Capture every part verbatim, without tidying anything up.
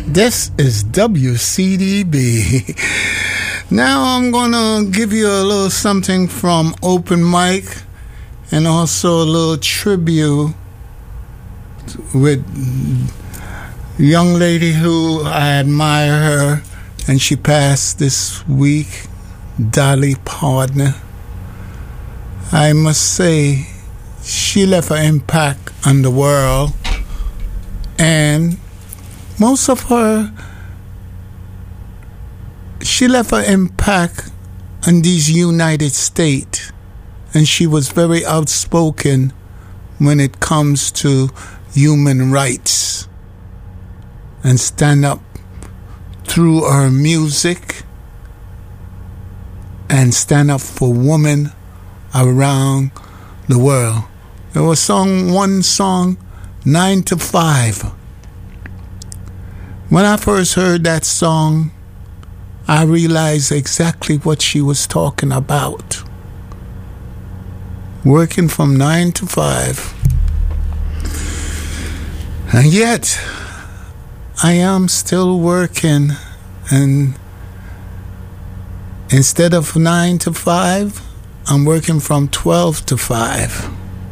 This is W C D B. Now I'm gonna give you a little something from Open Mic and also a little tribute with a young lady who I admire her, and she passed this week, Dolly Parton. I must say, she left an impact on the world, and most of her, she left an impact on these United States, and she was very outspoken when it comes to human rights and stand up through her music and stand up for women around the world. There was song, one song, Nine to Five. When I first heard that song, I realized exactly what she was talking about. Working from nine to five. And yet, I am still working, and instead of nine to five, I'm working from twelve to five.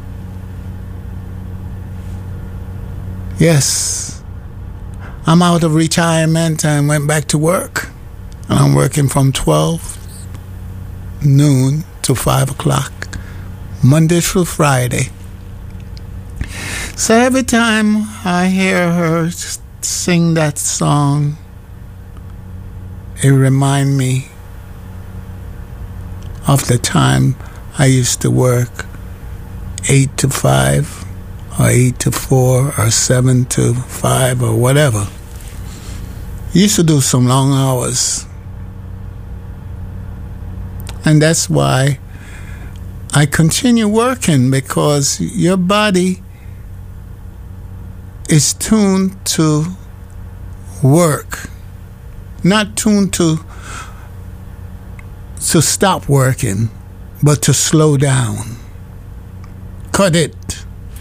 Yes. I'm out of retirement and went back to work. And I'm working from twelve noon to five o'clock, Monday through Friday. So every time I hear her sing that song, it reminds me of the time I used to work eight to five, or eight to four, or seven to five, or whatever. Used to do some long hours. And that's why I continue working, because your body is tuned to work, not tuned to to stop working, but to slow down. Cut it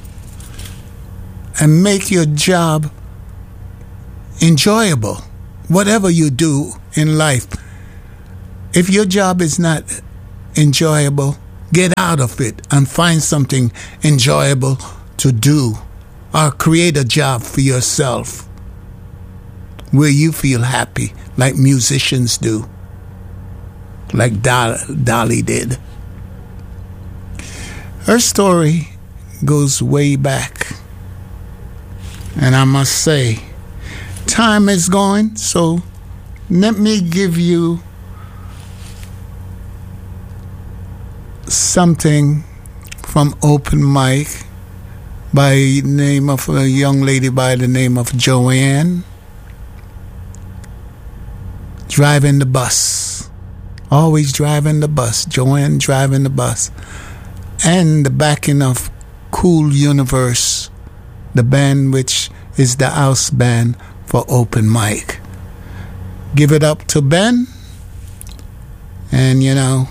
and make your job enjoyable. Whatever you do in life, if your job is not enjoyable, get out of it and find something enjoyable to do, or create a job for yourself where you feel happy, like musicians do, like Dolly did. Her story goes way back, and I must say, time is going, so let me give you something from Open Mic by the name of a young lady by the name of Joanne. Driving the bus. Always driving the bus. Joanne driving the bus. And the backing of Cool Universe, the band which is the house band for Open Mic. Give it up to Ben. And you know,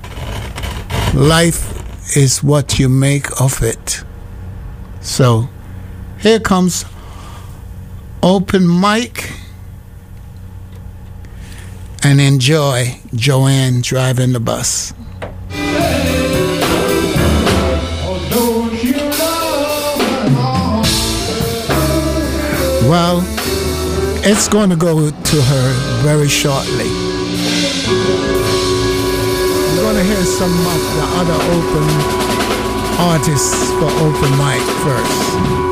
life is what you make of it. So, here comes Open Mic, and enjoy Joanne driving the bus. Well, it's going to go to her very shortly. We're going to hear some of the other open artists for Open Mic first.